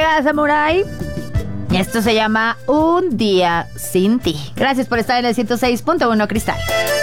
música, Samurai. Esto se llama Un Día Sin Ti. Gracias por estar en el 106.1 Cristal.